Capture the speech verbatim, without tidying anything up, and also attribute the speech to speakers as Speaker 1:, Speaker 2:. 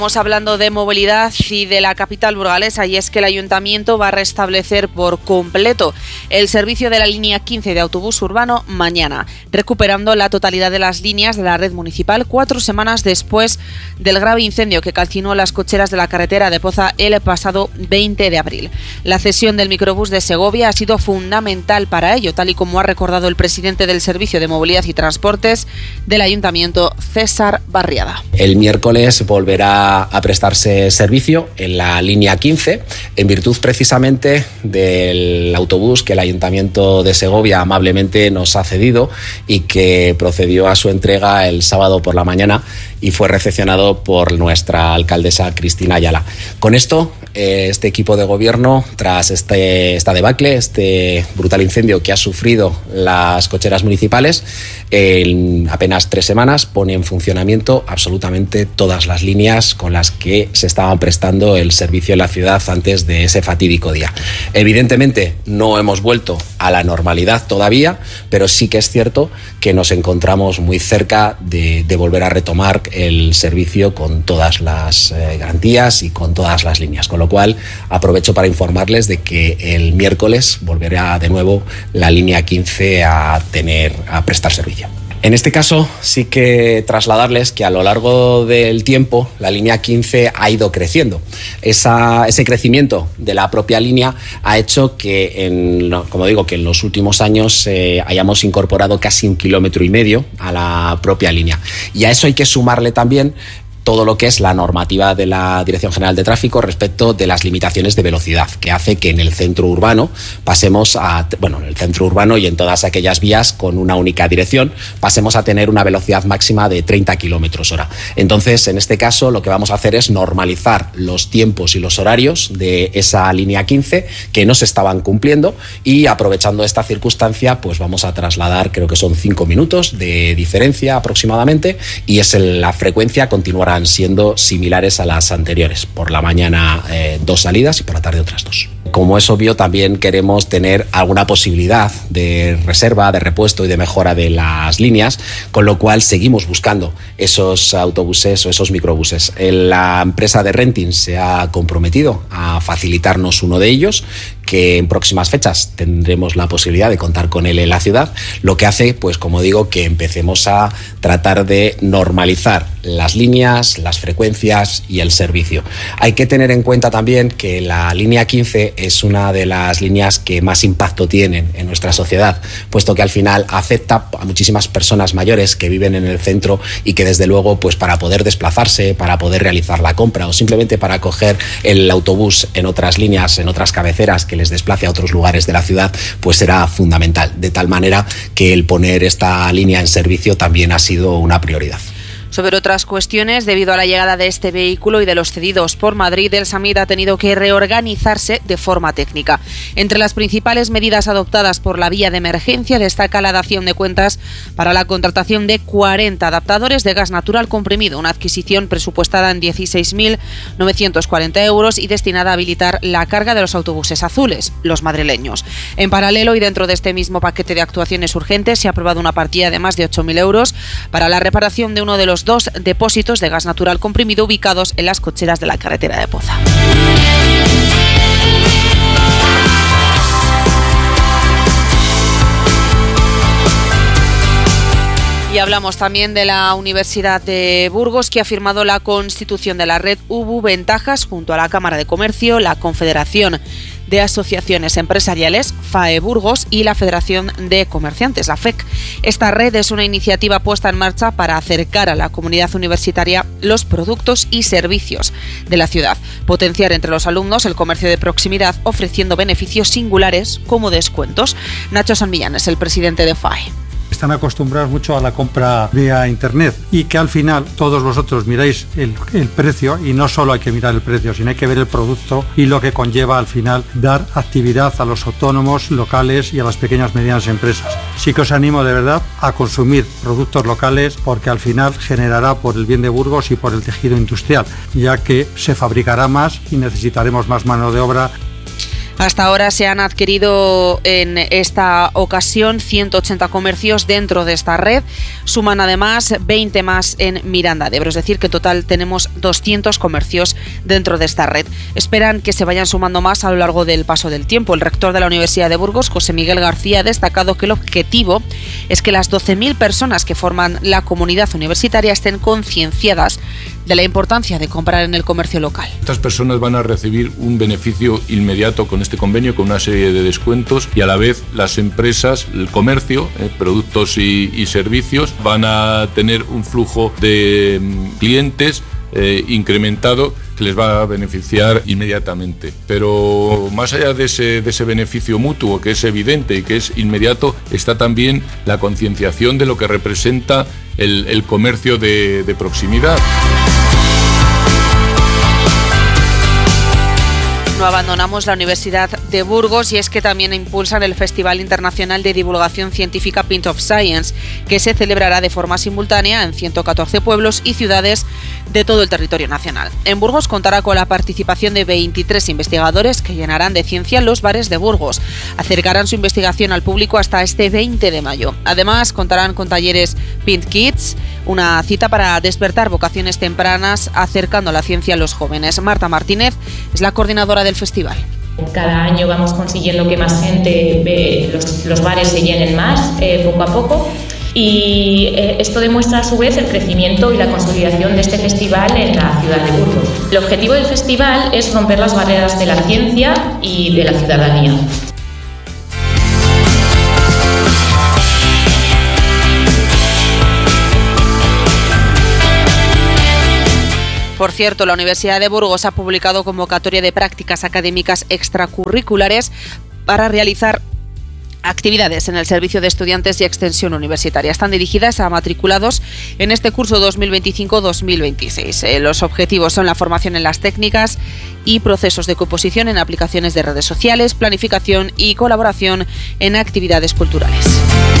Speaker 1: Estamos hablando de movilidad y de la capital burgalesa, y es que el Ayuntamiento va a restablecer por completo el servicio de la línea quince de autobús urbano mañana, recuperando la totalidad de las líneas de la red municipal cuatro semanas después del grave incendio que calcinó las cocheras de la carretera de Poza el pasado veinte de abril. La cesión del microbús de Segovia ha sido fundamental para ello, tal y como ha recordado el presidente del Servicio de Movilidad y Transportes del Ayuntamiento, César Barriada.
Speaker 2: El miércoles volverá a prestarse servicio en la línea quince, en virtud precisamente del autobús que el Ayuntamiento de Segovia amablemente nos ha cedido y que procedió a su entrega el sábado por la mañana y fue recepcionado por nuestra alcaldesa Cristina Ayala. Con esto, este equipo de gobierno, tras este, esta debacle, este brutal incendio que ha sufrido las cocheras municipales, en apenas tres semanas pone en funcionamiento absolutamente todas las líneas con las que se estaban prestando el servicio en la ciudad antes de ese fatídico día. Evidentemente no hemos vuelto a la normalidad todavía, pero sí que es cierto que nos encontramos muy cerca de, de volver a retomar el servicio con todas las eh, garantías y con todas las líneas, con lo cual aprovecho para informarles de que el miércoles volverá de nuevo la línea quince a tener a prestar servicio. En este caso sí que trasladarles que a lo largo del tiempo la línea quince ha ido creciendo. Esa, ese crecimiento de la propia línea ha hecho que, en, como digo, que en los últimos años eh, hayamos incorporado casi un kilómetro y medio a la propia línea. Y a eso hay que sumarle también todo lo que es la normativa de la Dirección General de Tráfico respecto de las limitaciones de velocidad, que hace que en el centro urbano pasemos a, bueno, en el centro urbano y en todas aquellas vías con una única dirección, pasemos a tener una velocidad máxima de treinta kilómetros hora. Entonces, en este caso, lo que vamos a hacer es normalizar los tiempos y los horarios de esa línea quince que no se estaban cumpliendo, y aprovechando esta circunstancia, pues vamos a trasladar, creo que son cinco minutos de diferencia aproximadamente, y es el, la frecuencia continuará siendo similares a las anteriores. Por la mañana eh, dos salidas y por la tarde otras dos. Como es obvio, también queremos tener alguna posibilidad de reserva, de repuesto y de mejora de las líneas, con lo cual seguimos buscando esos autobuses o esos microbuses. La empresa de renting se ha comprometido a facilitarnos uno de ellos, que en próximas fechas tendremos la posibilidad de contar con él en la ciudad, lo que hace, pues como digo, que empecemos a tratar de normalizar las líneas, las frecuencias y el servicio. Hay que tener en cuenta también que la línea quince es una de las líneas que más impacto tienen en nuestra sociedad, puesto que al final afecta a muchísimas personas mayores que viven en el centro y que desde luego, pues para poder desplazarse, para poder realizar la compra o simplemente para coger el autobús en otras líneas, en otras cabeceras que les desplace a otros lugares de la ciudad, pues será fundamental, de tal manera que el poner esta línea en servicio también ha sido una prioridad.
Speaker 1: Sobre otras cuestiones, debido a la llegada de este vehículo y de los cedidos por Madrid, el SAMID ha tenido que reorganizarse de forma técnica. Entre las principales medidas adoptadas por la vía de emergencia destaca la dación de cuentas para la contratación de cuarenta adaptadores de gas natural comprimido, una adquisición presupuestada en dieciséis mil novecientos cuarenta euros y destinada a habilitar la carga de los autobuses azules, los madrileños. En paralelo y dentro de este mismo paquete de actuaciones urgentes, se ha aprobado una partida de más de ocho mil euros para la reparación de uno de los dos depósitos de gas natural comprimido ubicados en las cocheras de la carretera de Poza. Y hablamos también de la Universidad de Burgos, que ha firmado la constitución de la red U B U Ventajas junto a la Cámara de Comercio, la Confederación de Asociaciones Empresariales, FAE Burgos, y la Federación de Comerciantes, la F E C. Esta red es una iniciativa puesta en marcha para acercar a la comunidad universitaria los productos y servicios de la ciudad, potenciar entre los alumnos el comercio de proximidad, ofreciendo beneficios singulares como descuentos. Nacho San Millán es el presidente de FAE.
Speaker 3: Están acostumbrados mucho a la compra vía internet y que al final todos vosotros miráis el, el precio, y no solo hay que mirar el precio, sino hay que ver el producto y lo que conlleva al final dar actividad a los autónomos locales y a las pequeñas y medianas empresas. Sí que os animo de verdad a consumir productos locales, porque al final generará por el bien de Burgos y por el tejido industrial, ya que se fabricará más y necesitaremos más mano de obra.
Speaker 1: Hasta ahora se han adquirido en esta ocasión ciento ochenta comercios dentro de esta red. Suman además veinte más en Miranda de Ebro, es decir, que en total tenemos doscientos comercios dentro de esta red. Esperan que se vayan sumando más a lo largo del paso del tiempo. El rector de la Universidad de Burgos, José Miguel García, ha destacado que el objetivo es que las doce mil personas que forman la comunidad universitaria estén concienciadas de la importancia de comprar en el comercio local.
Speaker 4: Estas personas van a recibir un beneficio inmediato con este convenio, con una serie de descuentos, y a la vez las empresas, el comercio, eh, productos y, y servicios van a tener un flujo de mm, clientes eh, incrementado que les va a beneficiar inmediatamente. Pero más allá de ese, de ese beneficio mutuo que es evidente y que es inmediato, está también la concienciación de lo que representa el, el comercio de, de proximidad.
Speaker 1: No abandonamos la Universidad de Burgos y es que también impulsan el Festival Internacional de Divulgación Científica Pint of Science, que se celebrará de forma simultánea en ciento catorce pueblos y ciudades de todo el territorio nacional. En Burgos contará con la participación de veintitrés investigadores que llenarán de ciencia los bares de Burgos. Acercarán su investigación al público hasta este veinte de mayo. Además, contarán con talleres Pint Kids, una cita para despertar vocaciones tempranas acercando la ciencia a los jóvenes. Marta Martínez es la coordinadora del festival.
Speaker 5: Cada año vamos consiguiendo que más gente, ve, los, los bares se llenen más, eh, poco a poco. Y eh, esto demuestra a su vez el crecimiento y la consolidación de este festival en la ciudad de Burgos. El objetivo del festival es romper las barreras de la ciencia y de la ciudadanía.
Speaker 1: Por cierto, la Universidad de Burgos ha publicado convocatoria de prácticas académicas extracurriculares para realizar actividades en el Servicio de Estudiantes y Extensión Universitaria. Están dirigidas a matriculados en este curso dos mil veinticinco dos mil veintiséis. Eh, los objetivos son la formación en las técnicas y procesos de composición en aplicaciones de redes sociales, planificación y colaboración en actividades culturales.